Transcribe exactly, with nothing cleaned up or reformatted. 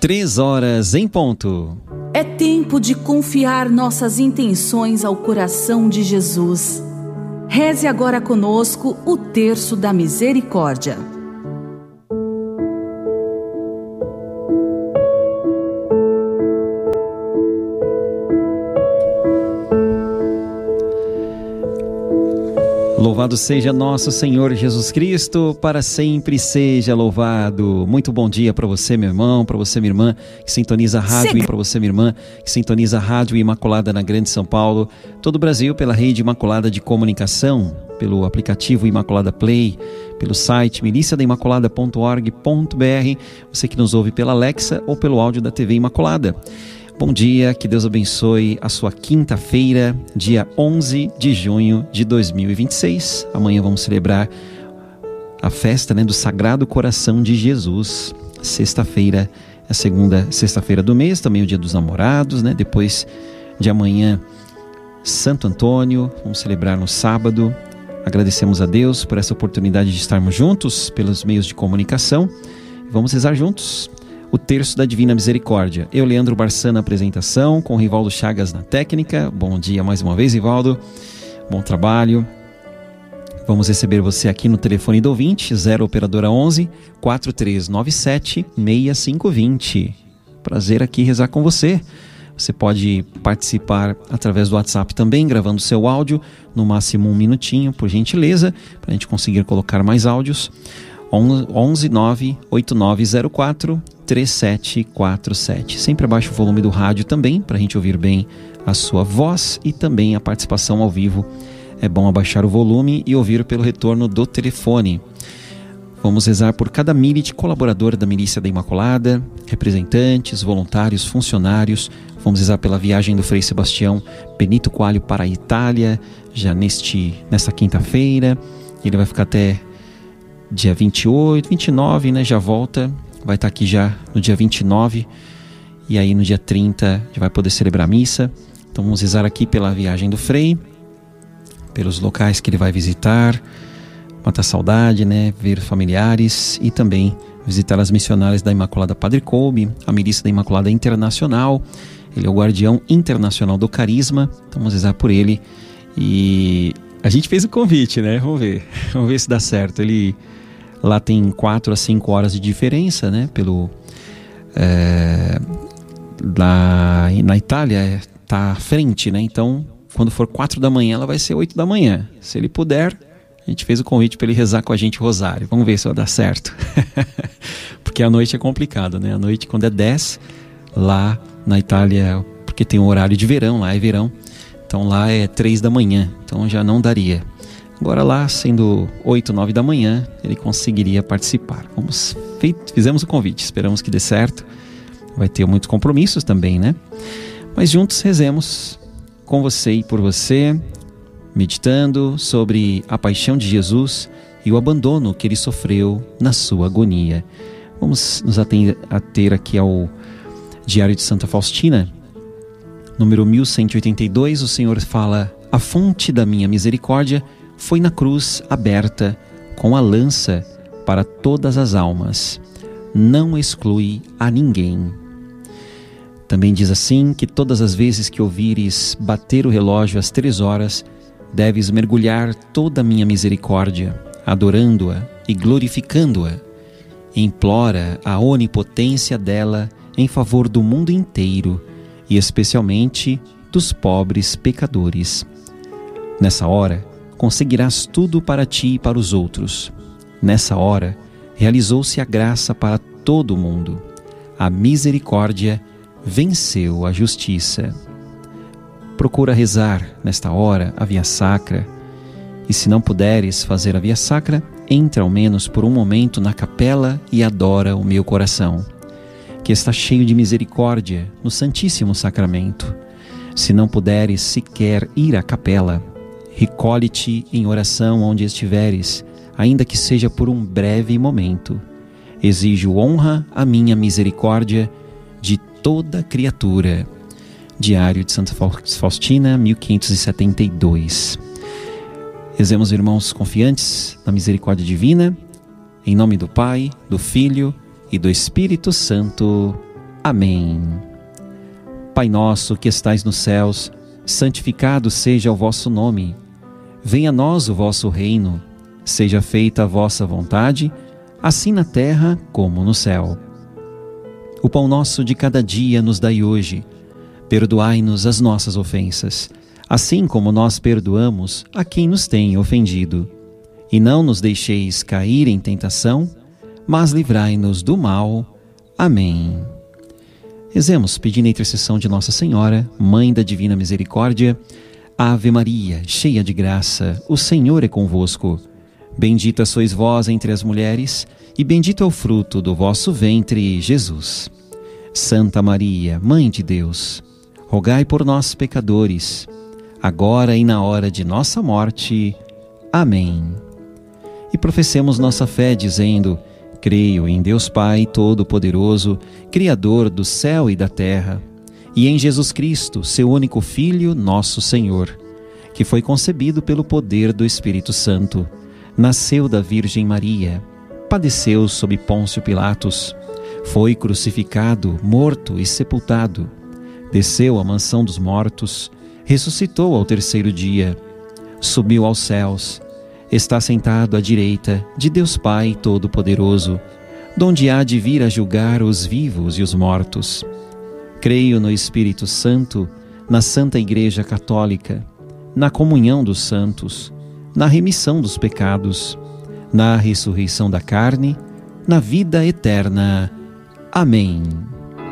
Três horas em ponto. É tempo de confiar nossas intenções ao coração de Jesus. Reze agora conosco o Terço da Misericórdia. Louvado seja nosso Senhor Jesus Cristo, para sempre seja louvado. Muito bom dia para você, meu irmão, para você, minha irmã, que sintoniza a rádio, e para você, minha irmã, que sintoniza a Rádio Imaculada na Grande São Paulo, todo o Brasil pela Rede Imaculada de Comunicação, pelo aplicativo Imaculada Play, pelo site milícia da imaculada ponto org ponto br, você que nos ouve pela Alexa ou pelo áudio da T V Imaculada. Bom dia, que Deus abençoe a sua quinta-feira, dia onze de junho de dois mil e vinte e seis. Amanhã vamos celebrar a festa, né, do Sagrado Coração de Jesus. Sexta-feira, a segunda sexta-feira do mês, também o dia dos namorados, né? Depois de amanhã, Santo Antônio, vamos celebrar no sábado. Agradecemos a Deus por essa oportunidade de estarmos juntos pelos meios de comunicação. Vamos rezar juntos o Terço da Divina Misericórdia. Eu, Leandro Barçan, na apresentação, com o Rivaldo Chagas na técnica. Bom dia mais uma vez, Rivaldo. Bom trabalho. Vamos receber você aqui no telefone do ouvinte, zero operadora onze, quatro três nove sete, seis cinco dois zero. Prazer aqui rezar com você. Você pode participar através do WhatsApp também, gravando seu áudio, no máximo um minutinho, por gentileza, para a gente conseguir colocar mais áudios. onze nove oito nove zero quatro três sete quatro sete. Sempre abaixa o volume do rádio também, para a gente ouvir bem a sua voz e também a participação ao vivo. É bom abaixar o volume e ouvir pelo retorno do telefone. Vamos rezar por cada milite colaborador da Milícia da Imaculada, representantes, voluntários, funcionários. Vamos rezar pela viagem do Frei Sebastião Benito Coalho para a Itália, já neste, nesta quinta-feira. Ele vai ficar até dia vinte e oito, vinte e nove, né? Já volta. Vai estar aqui já no dia vinte e nove. E aí no dia trinta já vai poder celebrar a missa. Então vamos rezar aqui pela viagem do Frei, pelos locais que ele vai visitar, matar saudade, né? Ver familiares e também visitar as missionárias da Imaculada Padre Kolbe, a Milícia da Imaculada Internacional. Ele é o guardião internacional do carisma. Então vamos rezar por ele. E a gente fez o convite, né? Vamos ver. Vamos ver se dá certo. Ele lá tem quatro a cinco horas de diferença, né? Pelo é, lá na Itália está à frente, né? Então, quando for quatro da manhã, ela vai ser oito da manhã. Se ele puder, a gente fez o convite para ele rezar com a gente o rosário. Vamos ver se vai dar certo. Porque a noite é complicado, né? A noite, quando é dez, lá na Itália, porque tem um horário de verão, lá é verão. Então lá é três da manhã, então já não daria. Agora lá, sendo oito, nove da manhã, ele conseguiria participar. Vamos, fizemos o convite, esperamos que dê certo. Vai ter muitos compromissos também, né? Mas juntos rezemos com você e por você, meditando sobre a paixão de Jesus e o abandono que ele sofreu na sua agonia. Vamos nos ater aqui ao Diário de Santa Faustina, número mil cento e oitenta e dois. O Senhor fala: a fonte da minha misericórdia foi na cruz aberta com a lança para todas as almas. Não exclui a ninguém. Também diz assim que todas as vezes que ouvires bater o relógio às três horas, deves mergulhar toda a minha misericórdia, adorando-a e glorificando-a. Implora a onipotência dela em favor do mundo inteiro e especialmente dos pobres pecadores. Nessa hora, conseguirás tudo para ti e para os outros. Nessa hora, realizou-se a graça para todo o mundo. A misericórdia venceu a justiça. Procura rezar nesta hora a via sacra, e se não puderes fazer a via sacra, entra ao menos por um momento na capela e adora o meu coração, que está cheio de misericórdia no Santíssimo Sacramento. Se não puderes sequer ir à capela, recolhe-te em oração onde estiveres, ainda que seja por um breve momento. Exijo honra à minha misericórdia de toda criatura. Diário de Santa Faustina, mil quinhentos e setenta e dois. Rezemos, irmãos, confiantes na misericórdia divina, em nome do Pai, do Filho e do Espírito Santo. Amém. Pai nosso que estais nos céus, santificado seja o vosso nome. Venha a nós o vosso reino. Seja feita a vossa vontade, assim na terra como no céu. O pão nosso de cada dia nos dai hoje. Perdoai-nos as nossas ofensas, assim como nós perdoamos a quem nos tem ofendido. E não nos deixeis cair em tentação, mas livrai-nos do mal. Amém. Rezemos pedindo a intercessão de Nossa Senhora, Mãe da Divina Misericórdia. Ave Maria, cheia de graça, o Senhor é convosco. Bendita sois vós entre as mulheres, e bendito é o fruto do vosso ventre, Jesus. Santa Maria, Mãe de Deus, rogai por nós, pecadores, agora e na hora de nossa morte. Amém. E professemos nossa fé dizendo: creio em Deus Pai Todo-Poderoso, Criador do céu e da terra, e em Jesus Cristo, seu único Filho, nosso Senhor, que foi concebido pelo poder do Espírito Santo, nasceu da Virgem Maria, padeceu sob Pôncio Pilatos, foi crucificado, morto e sepultado, desceu à mansão dos mortos, ressuscitou ao terceiro dia, subiu aos céus, está sentado à direita de Deus Pai Todo-Poderoso, donde há de vir a julgar os vivos e os mortos. Creio no Espírito Santo, na Santa Igreja Católica, na comunhão dos santos, na remissão dos pecados, na ressurreição da carne, na vida eterna. Amém.